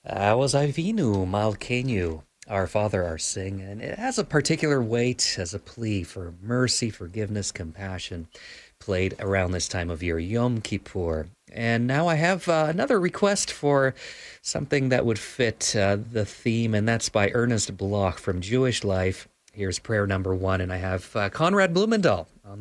Was Avinu Malkeinu, Our Father, our Sing, and it has a particular weight as a plea for mercy, forgiveness, compassion, played around this time of year, Yom Kippur. And now I have another request for something that would fit the theme, and that's by Ernest Bloch from Jewish Life. Here's prayer number one, and I have Conrad Blumendahl on